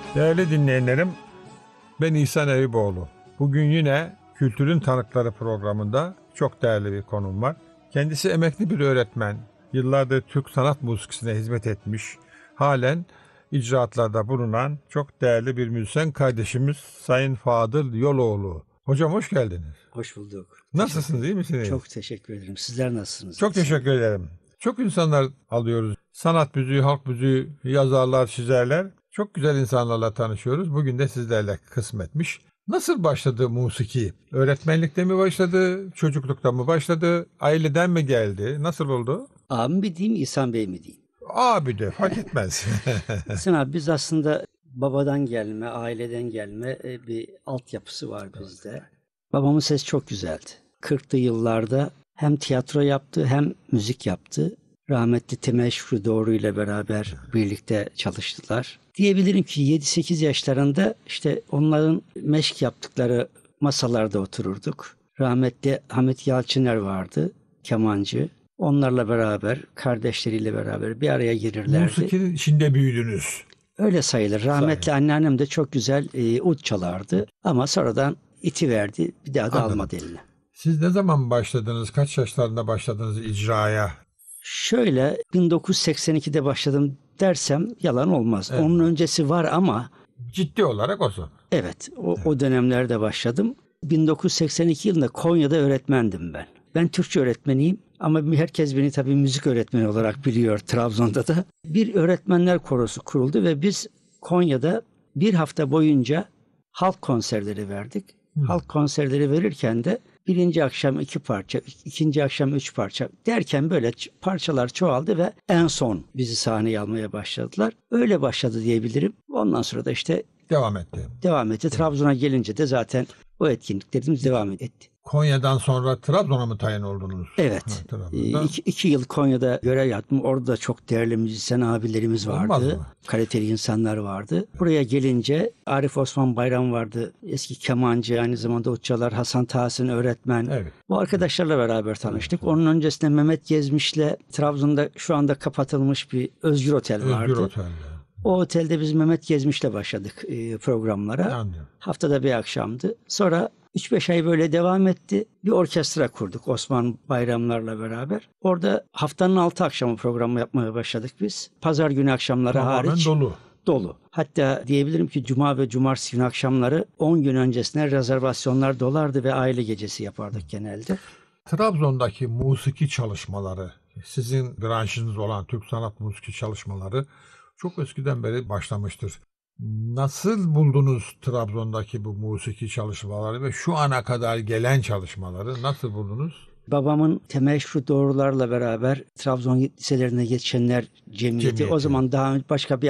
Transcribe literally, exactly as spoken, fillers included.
Değerli dinleyenlerim, ben İhsan Eyüboğlu. Bugün yine Kültürün Tanıkları programında çok değerli bir konum var. Kendisi emekli bir öğretmen, yıllardır Türk sanat müziğine hizmet etmiş, halen icraatlarda bulunan çok değerli bir müzisyen kardeşimiz Sayın Fadıl Yoloğlu. Hocam hoş geldiniz. Hoş bulduk. Nasılsınız, iyi misiniz? Çok teşekkür ederim. Sizler nasılsınız? Çok teşekkür ederim. Çok insanlar alıyoruz. Sanat müziği, halk müziği, yazarlar, çizerler. Çok güzel insanlarla tanışıyoruz. Bugün de sizlerle kısmetmiş. Nasıl başladı musiki? Öğretmenlikte mi başladı? Çocuklukta mı başladı? Aileden mi geldi? Nasıl oldu? Abim mi diyeyim, İhsan Bey mi diyeyim? Abi de fark etmez. İhsan abi, biz aslında babadan gelme, aileden gelme bir altyapısı var bizde. Babamın sesi çok güzeldi. kırklı yıllarda hem tiyatro yaptı hem müzik yaptı. Rahmetli Temel Şükrü Doğru ile beraber birlikte çalıştılar. Diyebilirim ki yedi sekiz yaşlarında işte onların meşk yaptıkları masalarda otururduk. Rahmetli Hamit Yalçıner vardı, kemancı. Onlarla beraber, kardeşleriyle beraber bir araya girirlerdi. Musikinin içinde büyüdünüz. Öyle sayılır. Rahmetli Sayın. anneannem de çok güzel e, ud çalardı. Ama sonradan iti verdi. Bir daha da Anladım. almadı eline. Siz ne zaman başladınız? Kaç yaşlarında başladınız icraya? Şöyle bin dokuz yüz seksen ikide başladım dersem yalan olmaz. Evet. Onun öncesi var ama Ciddi olarak o zaman. evet o, Evet. o dönemlerde başladım. bin dokuz yüz seksen iki yılında Konya'da öğretmendim ben. Ben Türkçe öğretmeniyim ama herkes beni tabii müzik öğretmeni olarak biliyor Trabzon'da da. Bir öğretmenler korosu kuruldu ve biz Konya'da bir hafta boyunca halk konserleri verdik. Hı. Halk konserleri verirken de birinci akşam iki parça, ikinci akşam üç parça derken böyle parçalar çoğaldı ve en son bizi sahneye almaya başladılar. Öyle başladı diyebilirim. Ondan sonra da işte Devam etti. devam etti. Trabzon'a gelince de zaten o etkinliklerimiz devam etti. Konya'dan sonra Trabzon'a mı tayin oldunuz? Evet. Ha, Ee, Trabzon'da. iki, iki yıl Konya'da görev yaptım. Orada da çok değerli müzisyen abilerimiz Olmaz vardı. mı? Kaliteli insanlar vardı. Buraya gelince Arif Osman Bayram vardı. Eski kemancı, aynı zamanda utçalar. Hasan Tahsin öğretmen. Evet. Bu arkadaşlarla beraber tanıştık. Evet. Onun öncesinde Mehmet Gezmiş'le Trabzon'da şu anda kapatılmış bir Özgür Otel vardı. Özgür Otel'de. O otelde biz Mehmet Gezmiş'le başladık e, programlara. Anlıyorum. Haftada bir akşamdı. Sonra üç beş ay böyle devam etti. Bir orkestra kurduk Osman Bayramlar'la beraber. Orada haftanın altı akşamı programı yapmaya başladık biz. Pazar günü akşamları Tamamen hariç dolu. dolu. Hatta diyebilirim ki cuma ve cumartesi günü akşamları on gün öncesine rezervasyonlar dolardı ve aile gecesi yapardık genelde. Trabzon'daki musiki çalışmaları, sizin branşınız olan Türk sanat musiki çalışmaları çok eskiden beri başlamıştır. Nasıl buldunuz Trabzon'daki bu musiki çalışmaları ve şu ana kadar gelen çalışmaları nasıl buldunuz? Babamın Temel Şükrü Doğrular'la beraber Trabzon liselerine geçenler cemiyeti, Cemiyeti. o zaman daha başka bir